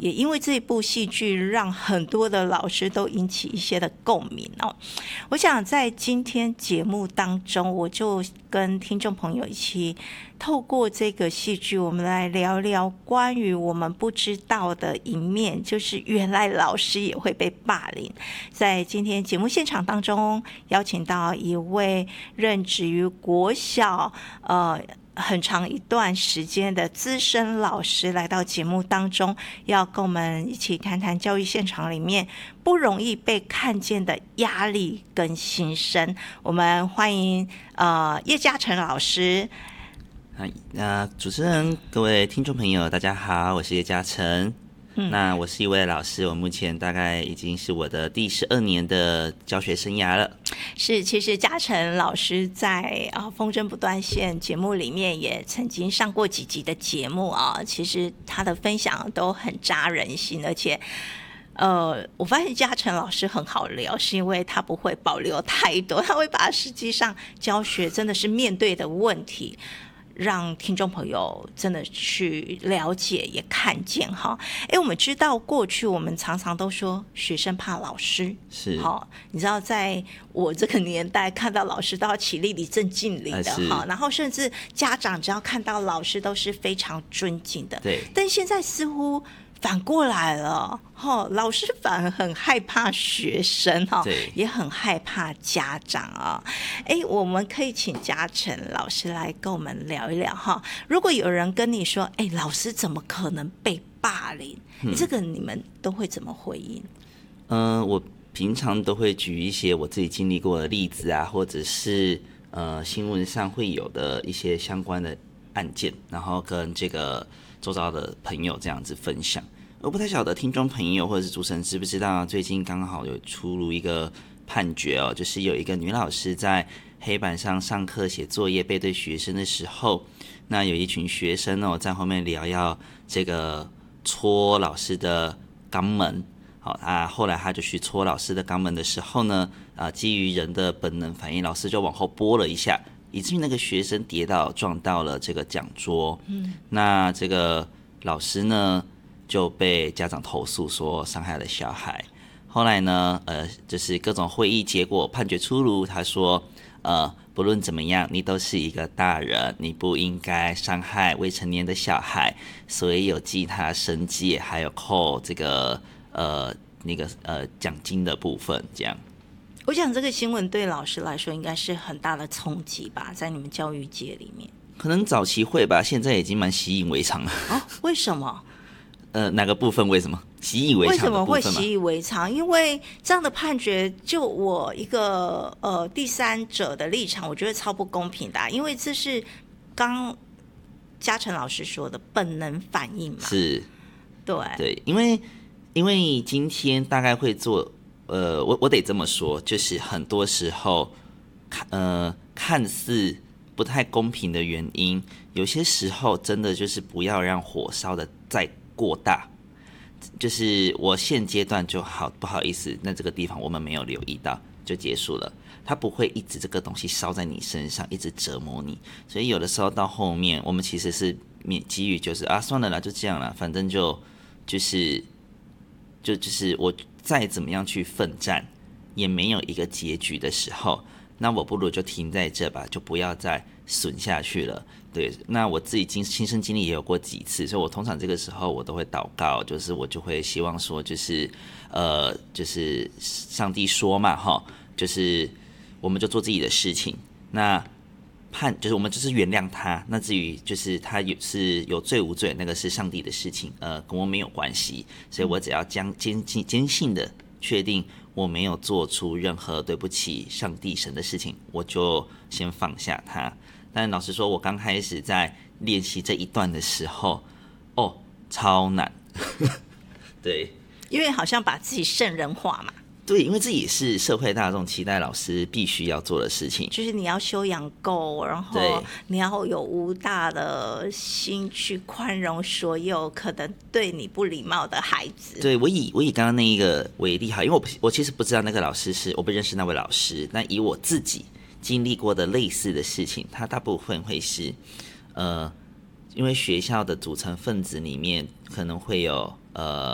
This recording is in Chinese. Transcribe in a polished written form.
也因为这部戏剧让很多的老师都引起一些的共鸣哦。我想在今天节目当中，我就跟听众朋友一起透过这个戏剧，我们来聊聊关于我们不知道的一面，就是原来老师也会被霸凌。在今天节目现场当中，邀请到一位任职于国小很长一段时间的资深老师来到节目当中，要跟我们一起谈谈教育现场里面不容易被看见的压力跟心声。我们欢迎叶嘉诚老师。 主持人、各位听众朋友，大家好，我是叶嘉诚。那我是一位老师，我目前大概已经是我的第12年的教学生涯了。 是，其实嘉诚老师在风筝不断线节目里面也曾经上过几集的节目啊，其实他的分享都很扎人心，而且我发现嘉诚老师很好聊，是因为他不会保留太多，他会把实际上教学真的是面对的问题让听众朋友真的去了解也看见哈。我们知道过去我们常常都说学生怕老师， 是好，你知道在我这个年代看到老师都要起立礼正敬礼的哈，然后甚至家长只要看到老师都是非常尊敬的。 对， 但现在似乎反过来了，老师反而很害怕学生，也很害怕家长啊。我们可以请嘉诚老师来跟我们聊一聊哈。如果有人跟你说，老师怎么可能被霸凌？这个你们都会怎么回应？ 我平常都会举一些我自己经历过的例子啊，或者是新闻上会有的一些相关的案件，然后跟这个周遭的朋友这样子分享。我不太晓得听众朋友或者是主持人知不知道，最近刚好有出炉一个判决哦，就是有一个女老师在黑板上上课写作业背对学生的时候，那有一群学生哦在后面聊要这个戳老师的肛门。好，后来他就去戳老师的肛门的时候呢，基于人的本能反应，老师就往后拨了一下，以至于那个学生跌倒撞到了这个讲桌。那这个老师呢就被家长投诉说伤害了小孩。后来呢，就是各种会议结果判决出炉，他说，不论怎么样，你都是一个大人，你不应该伤害未成年的小孩，所以有记他申诫，还有扣这个奖金的部分，这样。 我想这个新闻对老师来说应该是很大的冲击吧，在你们教育界里面。 可能早期会吧，现在已经蛮习以为常了。 为什么？ 哪个部分？为什么习以为常的部分吗？ 为什么会习以为常？因为这样的判决，就我一个第三者的立场，我觉得超不公平的因为这是刚嘉诚老师说的本能反应嘛。 是， 对， 因为今天大概会做，我得这么说，就是很多时候，看似不太公平的原因，有些时候真的就是不要让火烧的再过大，就是我现阶段就好，不好意思，那这个地方我们没有留意到，就结束了。它不会一直这个东西烧在你身上，一直折磨你。所以有的时候到后面，我们其实是基于就是算了啦，就这样啦，反正就是我再怎么样去奋战，也没有一个结局的时候，那我不如就停在这吧，就不要再损下去了。对，那我自己亲身经历也有过几次，所以我通常这个时候我都会祷告，就是我就会希望说，就是上帝说嘛，就是我们就做自己的事情，那就是我们就是原谅他，那至于就是他是有罪无罪，那个是上帝的事情，跟我没有关系，所以我只要坚信的确定我没有做出任何对不起上帝神的事情，我就先放下他。但老实说，我刚开始在练习这一段的时候，超难。对， 因为好像把自己圣人化嘛。 对，因为这也是社会大众期待老师必须要做的事情， 就是你要修养够，然后你要有无大的心去宽容所有可能对你不礼貌的孩子。 对，我以刚刚那一个为例哈，因为我其实不知道那个老师我不认识那位老师，那以我自己经历过的类似的事情，它大部分会是因为学校的组成分子里面可能会有